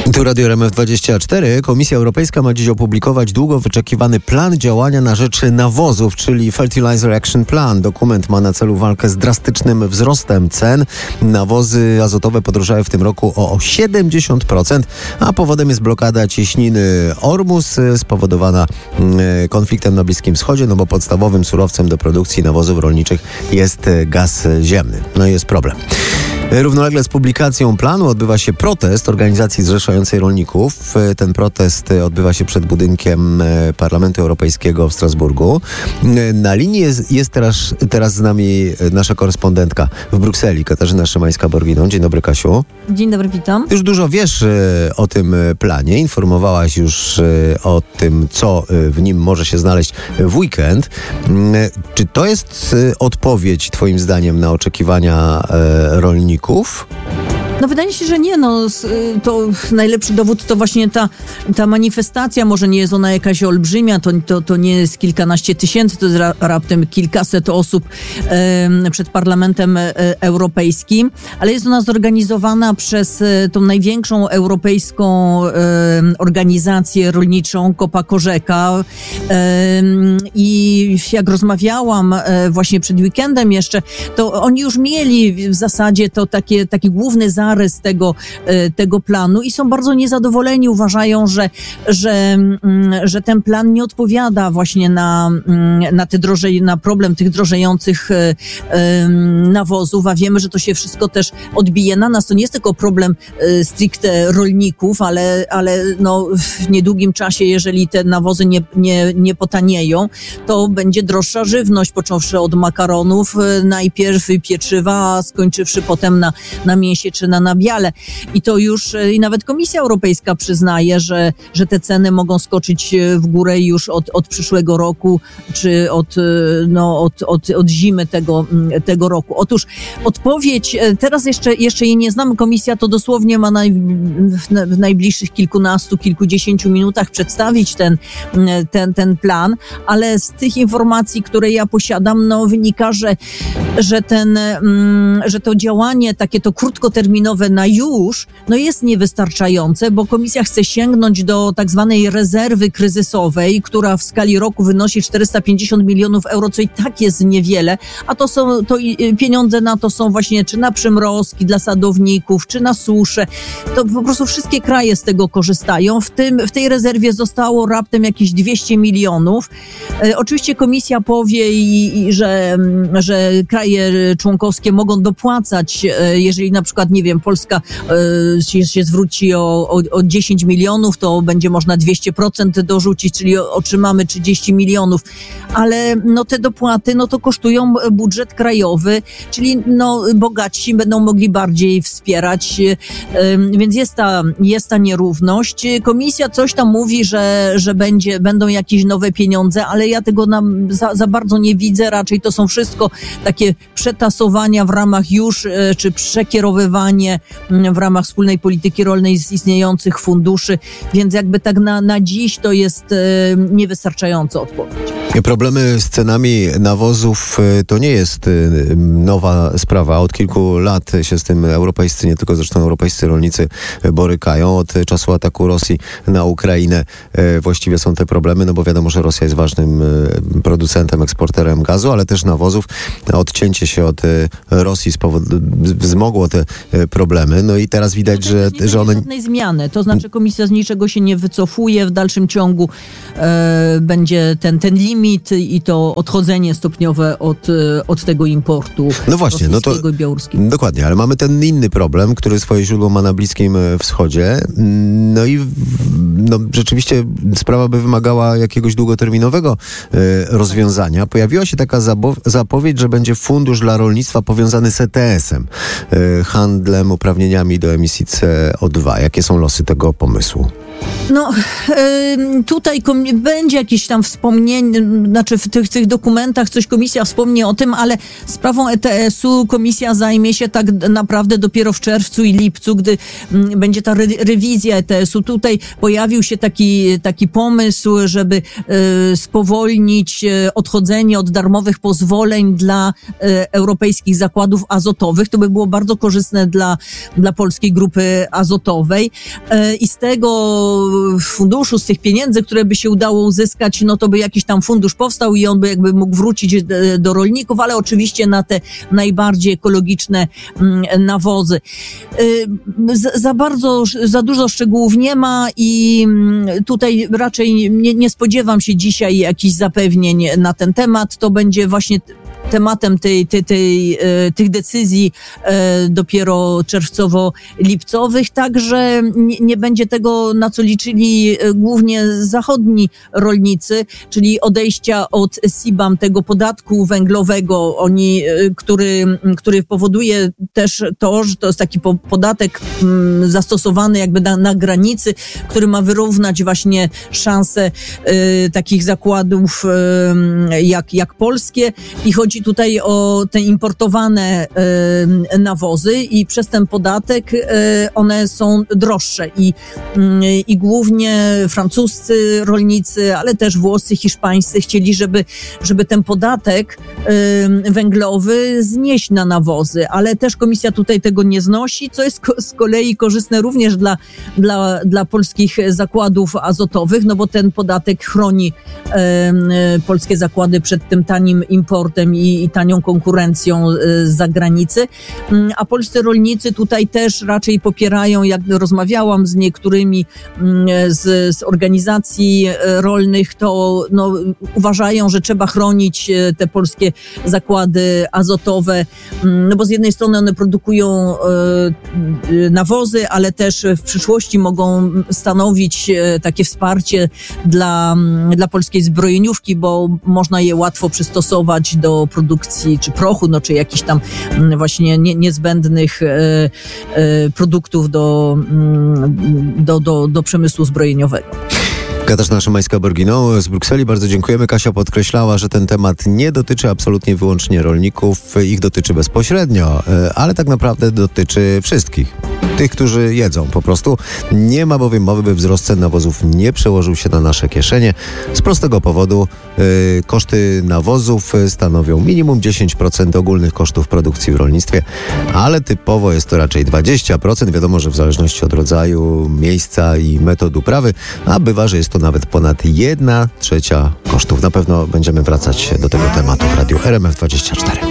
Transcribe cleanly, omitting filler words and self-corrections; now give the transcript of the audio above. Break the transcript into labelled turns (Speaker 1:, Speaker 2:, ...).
Speaker 1: Tu Radio RMF24. Komisja Europejska ma dziś opublikować długo wyczekiwany plan działania na rzecz nawozów, czyli Fertilizer Action Plan. Dokument ma na celu walkę z drastycznym wzrostem cen. Nawozy azotowe podrożały w tym roku o 70%, a powodem jest blokada cieśniny Ormus spowodowana konfliktem na Bliskim Wschodzie, no bo podstawowym surowcem do produkcji nawozów rolniczych jest gaz ziemny. No i jest problem. Równolegle z publikacją planu odbywa się protest organizacji zrzeszającej rolników. Ten protest odbywa się przed budynkiem Parlamentu Europejskiego w Strasburgu. Na linii jest teraz z nami nasza korespondentka w Brukseli, Katarzyna Szymańska-Borwiną. Dzień dobry, Kasiu.
Speaker 2: Dzień dobry, witam.
Speaker 1: Już dużo wiesz o tym planie. Informowałaś już o tym, co w nim może się znaleźć w weekend. Czy to jest odpowiedź, twoim zdaniem, na oczekiwania rolników?
Speaker 2: No wydaje mi się, że nie. To najlepszy dowód to właśnie ta manifestacja. Może nie jest ona jakaś olbrzymia, to nie jest kilkanaście tysięcy, to jest raptem kilkaset osób przed Parlamentem Europejskim, ale jest ona zorganizowana przez tą największą europejską organizację rolniczą Copa Cogeca. I jak rozmawiałam właśnie przed weekendem jeszcze, to oni już mieli w zasadzie to taki główny zarys tego planu i są bardzo niezadowoleni. Uważają, że ten plan nie odpowiada właśnie na problem tych drożejących nawozów, a wiemy, że to się wszystko też odbije na nas. To nie jest tylko problem stricte rolników, ale w niedługim czasie, jeżeli te nawozy nie potanieją, to będzie droższa żywność, począwszy od makaronów, najpierw pieczywa, a skończywszy potem na mięsie czy na nabiale. I to już i nawet Komisja Europejska przyznaje, że te ceny mogą skoczyć w górę już od przyszłego roku, czy od zimy tego roku. Otóż odpowiedź, teraz jeszcze jej nie znamy. Komisja to dosłownie ma w najbliższych kilkudziesięciu minutach przedstawić ten plan, ale z tych informacji, które ja posiadam, wynika, że to działanie takie to krótkoterminowe na już, jest niewystarczające, bo Komisja chce sięgnąć do tak zwanej rezerwy kryzysowej, która w skali roku wynosi 450 milionów euro, co i tak jest niewiele, a pieniądze na to są właśnie czy na przymrozki dla sadowników, czy na suszę. To po prostu wszystkie kraje z tego korzystają. W tej rezerwie zostało raptem jakieś 200 milionów. Oczywiście Komisja powie, że kraje członkowskie mogą dopłacać, jeżeli na przykład, nie wiem, Polska się zwróci o 10 milionów, to będzie można 200% dorzucić, czyli otrzymamy 30 milionów. Ale te dopłaty, to kosztują budżet krajowy, czyli bogatsi będą mogli bardziej wspierać, więc jest ta nierówność. Komisja coś tam mówi, że będą jakieś nowe pieniądze, ale ja tego za bardzo nie widzę. Raczej to są wszystko takie przetasowania w ramach już, czy przekierowywanie w ramach wspólnej polityki rolnej z istniejących funduszy, więc jakby tak na dziś to jest niewystarczająca odpowiedź.
Speaker 1: Problemy z cenami nawozów to nie jest nowa sprawa. Od kilku lat się z tym europejscy, nie tylko zresztą europejscy rolnicy borykają. Od czasu ataku Rosji na Ukrainę właściwie są te problemy, bo wiadomo, że Rosja jest ważnym producentem, eksporterem gazu, ale też nawozów. Odcięcie się od Rosji wzmogło te problemy. I teraz widać, że one...
Speaker 2: żadnej zmiany. To znaczy Komisja z niczego się nie wycofuje. W dalszym ciągu będzie ten limit i to odchodzenie stopniowe od tego importu rosyjskiego i białoruskiego.
Speaker 1: Dokładnie, ale mamy ten inny problem, który swoje źródło ma na Bliskim Wschodzie. Rzeczywiście sprawa by wymagała jakiegoś długoterminowego rozwiązania. Pojawiła się taka zapowiedź, że będzie fundusz dla rolnictwa powiązany z ETS-em, handlem uprawnieniami do emisji CO2. Jakie są losy tego pomysłu?
Speaker 2: No, tutaj będzie jakieś tam wspomnienie, znaczy w tych dokumentach coś komisja wspomni o tym, ale sprawą ETS-u komisja zajmie się tak naprawdę dopiero w czerwcu i lipcu, gdy będzie ta rewizja ETS-u. Tutaj pojawił się taki pomysł, żeby spowolnić odchodzenie od darmowych pozwoleń dla europejskich zakładów azotowych. To by było bardzo korzystne dla Polskiej Grupy Azotowej i z tego funduszu, z tych pieniędzy, które by się udało uzyskać, no to by jakiś tam fundusz powstał i on by jakby mógł wrócić do rolników, ale oczywiście na te najbardziej ekologiczne nawozy. Za dużo szczegółów nie ma i tutaj raczej nie spodziewam się dzisiaj jakichś zapewnień na ten temat. To będzie właśnie tematem tych decyzji dopiero czerwcowo-lipcowych, także nie będzie tego, na co liczyli głównie zachodni rolnicy, czyli odejścia od CBAM, tego podatku węglowego, który powoduje też to, że to jest taki podatek zastosowany jakby na granicy, który ma wyrównać właśnie szanse takich zakładów jak polskie i chodzi tutaj o te importowane nawozy i przez ten podatek one są droższe i głównie francuscy rolnicy, ale też włoscy, hiszpańscy chcieli, żeby ten podatek węglowy znieść na nawozy, ale też komisja tutaj tego nie znosi, co jest z kolei korzystne również dla polskich zakładów azotowych, no bo ten podatek chroni polskie zakłady przed tym tanim importem i tanią konkurencją z zagranicy, a polscy rolnicy tutaj też raczej popierają, jak rozmawiałam z niektórymi z organizacji rolnych, to uważają, że trzeba chronić te polskie zakłady azotowe, no bo z jednej strony one produkują nawozy, ale też w przyszłości mogą stanowić takie wsparcie dla polskiej zbrojeniówki, bo można je łatwo przystosować do produkcji czy prochu, czy jakichś tam właśnie niezbędnych produktów do przemysłu zbrojeniowego.
Speaker 1: Katarzyna Szymańska-Borginą z Brukseli. Bardzo dziękujemy. Kasia podkreślała, że ten temat nie dotyczy absolutnie wyłącznie rolników. Ich dotyczy bezpośrednio, ale tak naprawdę dotyczy wszystkich. Tych, którzy jedzą po prostu. Nie ma bowiem mowy, by wzrost cen nawozów nie przełożył się na nasze kieszenie. Z prostego powodu koszty nawozów stanowią minimum 10% ogólnych kosztów produkcji w rolnictwie, ale typowo jest to raczej 20%. Wiadomo, że w zależności od rodzaju, miejsca i metod uprawy, a bywa, że jest to nawet ponad 1/3 kosztów. Na pewno będziemy wracać do tego tematu w Radiu RMF24.